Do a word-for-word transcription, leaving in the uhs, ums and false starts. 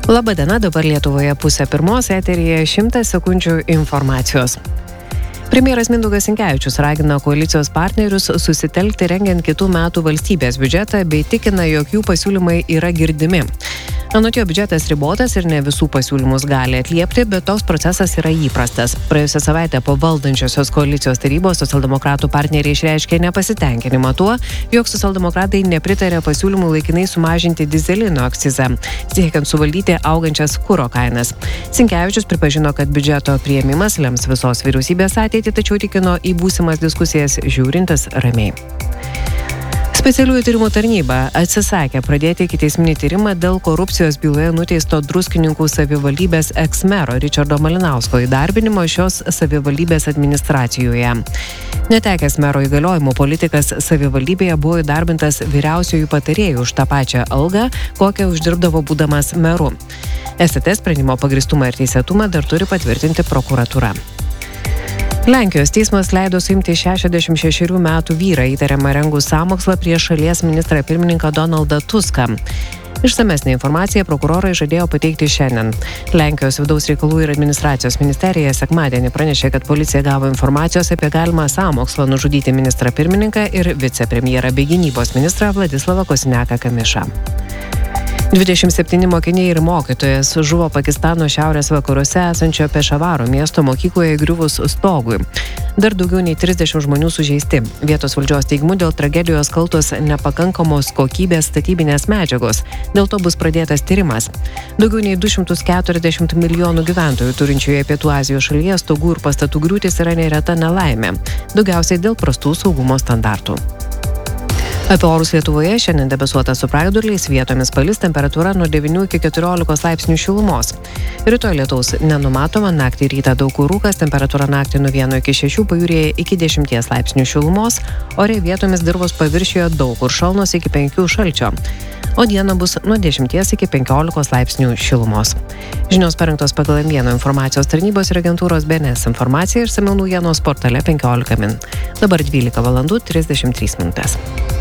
Labadiena, dabar Lietuvoje pusė pirmos, eteryje šimtas sekundžių informacijos. Premjeras Mindaugas Sinkevičius ragina koalicijos partnerius susitelkti rengiant kitų metų valstybės biudžetą bei tikina, jog jų pasiūlymai yra girdimi. Anot jo, biudžetas ribotas ir ne visų pasiūlymus gali atliepti, bet toks procesas yra įprastas. Praėjusią savaitę po valdančiosios koalicijos tarybos socialdemokratų partneriai išreiškė nepasitenkinimą tuo, jog socialdemokratai nepritarė pasiūlymų laikinai sumažinti dyzelino akcizą, siekiant suvaldyti augančias kuro kainas. Sinkevičius pripažino, kad biudžeto priėmimas lems visos vyriausybės ateitį, tačiau tikino į būsimas diskusijas žiūrintis ramiai. Specialiųjų tyrimų tarnyba atsisakė pradėti ikiteisminį tyrimą dėl korupcijos byloje nuteisto Druskininkų savivaldybės eksmero Ričardo Malinausko įdarbinimo šios savivaldybės administracijoje. Netekęs mero įgaliojimų politikas savivaldybėje buvo įdarbintas vyriausiųjų patarėjų už tą pačią algą, kokią uždirbdavo būdamas meru. S T T sprendimo pagristumą ir teisėtumą dar turi patvirtinti prokuratūra. Lenkijos teismas leido suimti šešiasdešimt šešerių metų vyrą įtariamą rengus sąmokslą prieš šalies ministrą pirmininką Donaldą Tuską. Išsamesnę informaciją prokurorai žadėjo pateikti šiandien. Lenkijos vidaus reikalų ir administracijos ministerija sekmadienį pranešė, kad policija gavo informacijos apie galimą sąmokslą nužudyti ministrą pirmininką ir vicepremjerą bei gynybos ministrą Vladislavą Kosiniaką-Kamišą. dvidešimt septyni mokiniai ir mokytojas žuvo Pakistano šiaurės vakaruose esančio Pešavaro miesto mokykloje griuvus stogui. Dar daugiau nei trisdešimt žmonių sužeisti. Vietos valdžios teigimu dėl tragedijos kaltos nepakankamos kokybės statybinės medžiagos. Dėl to bus pradėtas tyrimas. Daugiau nei du šimtus keturiasdešimt milijonų gyventojų turinčioje Pietų Azijos šalyje stogų ir pastatų griūtis yra nereta nelaimė. Daugiausiai dėl prastų saugumo standartų. Apie orus Lietuvoje šiandien debesuota su pragiedruliais, vietomis palis, temperatūra nuo devynių iki keturiolikos laipsnių šilumos. Rytoj lietaus nenumatoma, naktį rytą daug kur rūkas, temperatūra naktį nuo vieno iki šešių, pajūryje iki dešimties laipsnių šilumos, ore vietomis dirvos paviršiuje daug kur šalnos iki penkių šalčio, o dieną bus nuo dešimties iki penkiolikos laipsnių šilumos. Žinios parengtos pagal M vienas informacijos tarnybos ir agentūros B N S informaciją išsamiau naujienos portale penkiolika min. Dabar dvylika valandų trisdešimt trys minutės.